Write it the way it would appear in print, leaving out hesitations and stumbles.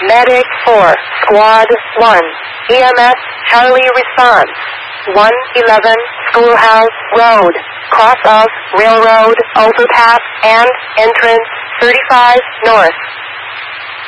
Medic 4, Squad 1, EMS Charlie response. 111 Schoolhouse Road, cross of Railroad Overpass and entrance 35 North.